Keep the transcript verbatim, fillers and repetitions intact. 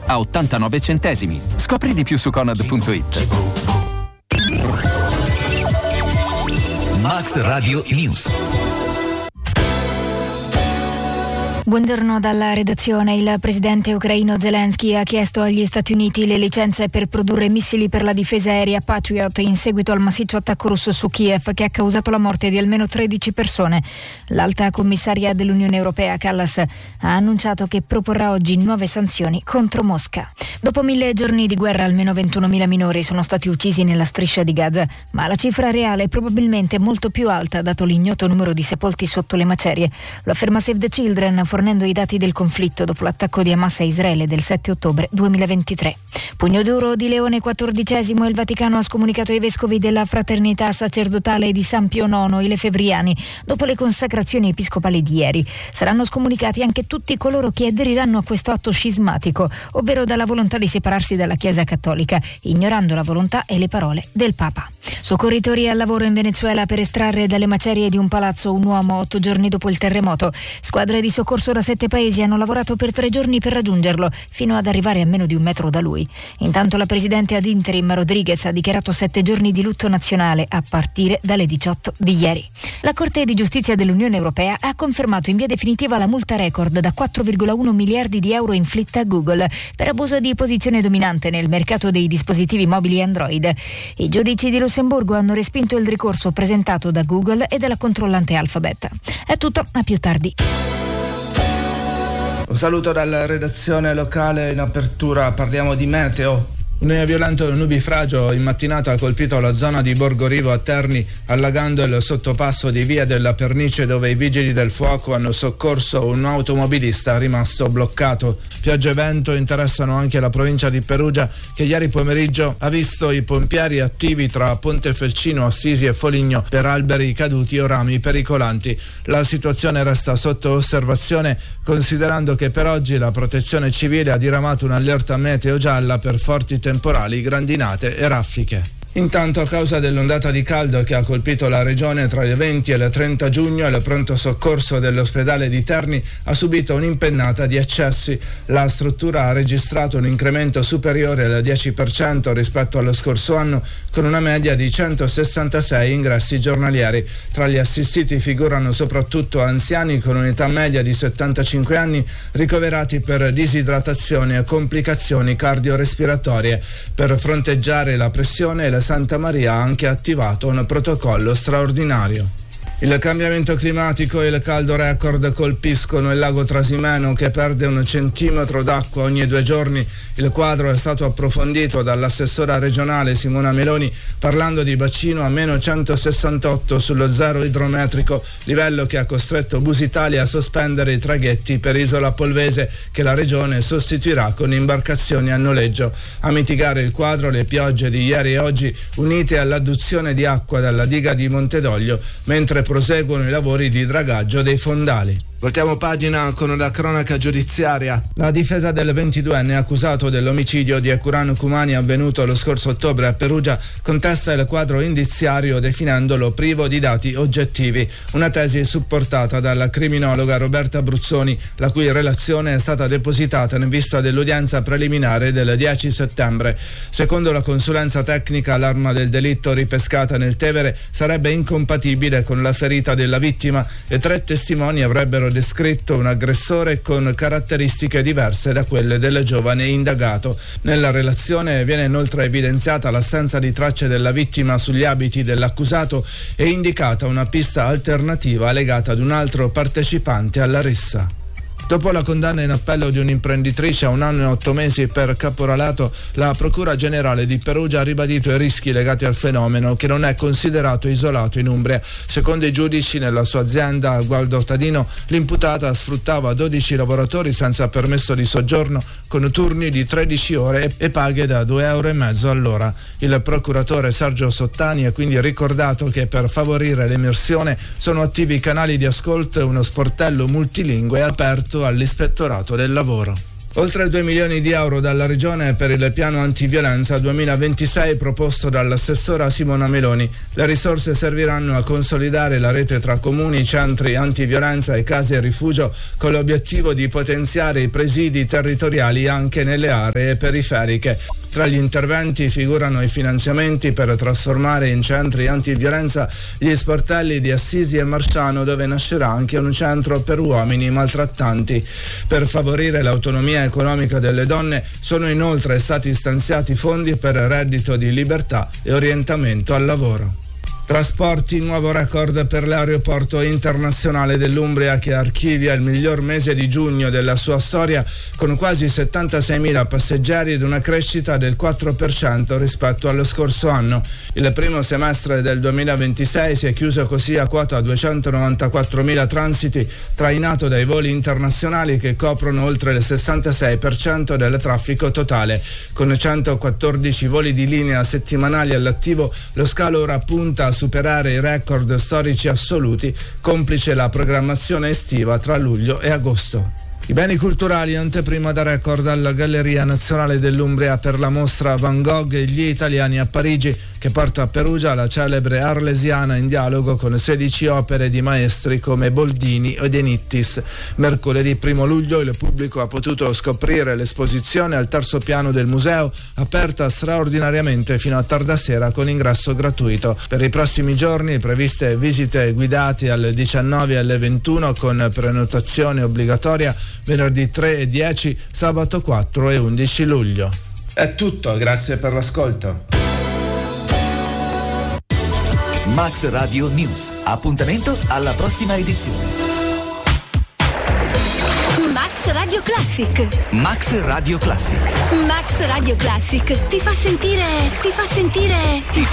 a ottantanove centesimi. Scopri di più su Conad punto it. Max Radio News. Buongiorno dalla redazione. Il presidente ucraino Zelensky ha chiesto agli Stati Uniti le licenze per produrre missili per la difesa aerea Patriot in seguito al massiccio attacco russo su Kiev che ha causato la morte di almeno tredici persone. L'alta commissaria dell'Unione Europea Kallas ha annunciato che proporrà oggi nuove sanzioni contro Mosca. Dopo mille giorni di guerra almeno ventunomila minori sono stati uccisi nella striscia di Gaza, ma la cifra reale è probabilmente molto più alta dato l'ignoto numero di sepolti sotto le macerie. Lo afferma Save the Children fornendo i dati del conflitto dopo l'attacco di Hamas a Israele del sette ottobre duemilaventitré. Pugno duro di Leone quattordicesimo, il Vaticano ha scomunicato ai vescovi della Fraternità Sacerdotale di San Pio nono, i lefebvriani, dopo le consacrazioni episcopali di ieri. Saranno scomunicati anche tutti coloro che aderiranno a questo atto scismatico, ovvero dalla volontà di separarsi dalla Chiesa Cattolica, ignorando la volontà e le parole del Papa. Soccorritori al lavoro in Venezuela per estrarre dalle macerie di un palazzo un uomo otto giorni dopo il terremoto. Squadre di soccorso da sette paesi hanno lavorato per tre giorni per raggiungerlo, fino ad arrivare a meno di un metro da lui. Intanto la presidente ad interim Rodriguez ha dichiarato sette giorni di lutto nazionale a partire dalle diciotto di ieri. La Corte di Giustizia dell'Unione Europea ha confermato in via definitiva la multa record da quattro virgola uno miliardi di euro inflitta a Google per abuso di posizione dominante nel mercato dei dispositivi mobili Android. I giudici di Lussemburgo hanno respinto il ricorso presentato da Google e dalla controllante Alphabet. È tutto, a più tardi. Un saluto dalla redazione locale. In apertura parliamo di meteo. Un violento nubifragio in mattinata ha colpito la zona di Borgorivo a Terni, allagando il sottopasso di Via della Pernice, dove i vigili del fuoco hanno soccorso un automobilista rimasto bloccato. Pioggia e vento interessano anche la provincia di Perugia, che ieri pomeriggio ha visto i pompieri attivi tra Pontefelcino, Assisi e Foligno per alberi caduti o rami pericolanti. La situazione resta sotto osservazione, considerando che per oggi la Protezione Civile ha diramato un'allerta meteo gialla per forti temporali, grandinate e raffiche. Intanto, a causa dell'ondata di caldo che ha colpito la regione tra il venti e il trenta giugno, il pronto soccorso dell'ospedale di Terni ha subito un'impennata di accessi. La struttura ha registrato un incremento superiore al dieci per cento rispetto allo scorso anno, con una media di centosessantasei ingressi giornalieri. Tra gli assistiti figurano soprattutto anziani con un'età media di settantacinque anni ricoverati per disidratazione e complicazioni cardiorespiratorie. Per fronteggiare la pressione, la Santa Maria ha anche attivato un protocollo straordinario. Il cambiamento climatico e il caldo record colpiscono il lago Trasimeno, che perde un centimetro d'acqua ogni due giorni. Il quadro è stato approfondito dall'assessora regionale Simona Meloni, parlando di bacino a meno centosessantotto sullo zero idrometrico, livello che ha costretto Busitalia a sospendere i traghetti per Isola Polvese, che la regione sostituirà con imbarcazioni a noleggio. A mitigare il quadro le piogge di ieri e oggi, unite all'adduzione di acqua dalla diga di Montedoglio, mentre proseguono i lavori di dragaggio dei fondali. Voltiamo pagina con la cronaca giudiziaria. La difesa del ventiduenne accusato dell'omicidio di Ekuran Kumani avvenuto lo scorso ottobre a Perugia contesta il quadro indiziario definendolo privo di dati oggettivi, una tesi supportata dalla criminologa Roberta Bruzzoni, la cui relazione è stata depositata in vista dell'udienza preliminare del dieci settembre. Secondo la consulenza tecnica, l'arma del delitto ripescata nel Tevere sarebbe incompatibile con la ferita della vittima e tre testimoni avrebbero descritto un aggressore con caratteristiche diverse da quelle del giovane indagato. Nella relazione viene inoltre evidenziata l'assenza di tracce della vittima sugli abiti dell'accusato e indicata una pista alternativa legata ad un altro partecipante alla rissa. Dopo la condanna in appello di un'imprenditrice a un anno e otto mesi per caporalato, la Procura Generale di Perugia ha ribadito i rischi legati al fenomeno, che non è considerato isolato in Umbria. Secondo i giudici, nella sua azienda a Gualdo Tadino, l'imputata sfruttava dodici lavoratori senza permesso di soggiorno, con turni di tredici ore e paghe da due euro e mezzo all'ora. Il procuratore Sergio Sottani ha quindi ricordato che per favorire l'emersione sono attivi canali di ascolto e uno sportello multilingue aperto all'ispettorato del lavoro. Oltre due milioni di euro dalla Regione per il piano antiviolenza duemilaventisei proposto dall'assessora Simona Meloni. Le risorse serviranno a consolidare la rete tra comuni, centri antiviolenza e case rifugio, con l'obiettivo di potenziare i presidi territoriali anche nelle aree periferiche. Tra gli interventi figurano i finanziamenti per trasformare in centri antiviolenza gli sportelli di Assisi e Marsciano, dove nascerà anche un centro per uomini maltrattanti. Per favorire l'autonomia economica delle donne sono inoltre stati stanziati fondi per reddito di libertà e orientamento al lavoro. Trasporti, nuovo record per l'aeroporto internazionale dell'Umbria, che archivia il miglior mese di giugno della sua storia con quasi settantaseimila passeggeri ed una crescita del quattro per cento rispetto allo scorso anno. Il primo semestre del duemilaventisei si è chiuso così a quota duecentonovantaquattromila transiti, trainato dai voli internazionali che coprono oltre il sessantasei per cento del traffico totale. Con centoquattordici voli di linea settimanali all'attivo, lo scalo ora punta a superare i record storici assoluti, complice la programmazione estiva tra luglio e agosto. I beni culturali, anteprima da record alla Galleria Nazionale dell'Umbria per la mostra Van Gogh e gli italiani a Parigi, che porta a Perugia la celebre Arlesiana in dialogo con sedici opere di maestri come Boldini o De Nittis. Mercoledì primo luglio il pubblico ha potuto scoprire l'esposizione al terzo piano del museo, aperta straordinariamente fino a tarda sera con ingresso gratuito. Per i prossimi giorni previste visite guidate alle diciannove e alle ventuno con prenotazione obbligatoria venerdì tre e dieci, sabato quattro e undici luglio. È tutto, grazie per l'ascolto. Max Radio News. Appuntamento alla prossima edizione. Max Radio Classic. Max Radio Classic. Max Radio Classic ti fa sentire, ti fa sentire, ti fa